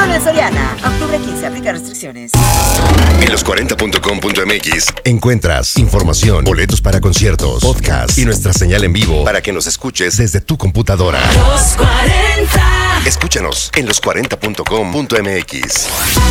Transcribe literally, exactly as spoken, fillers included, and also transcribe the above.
Solo en Soriana. Octubre quince, aplica restricciones. En los cuarenta punto com punto m x encuentras información, boletos para conciertos, podcast y nuestra señal en vivo para que nos escuches desde tu computadora. Los cuarenta. Escúchanos en los cuarenta punto com punto m x.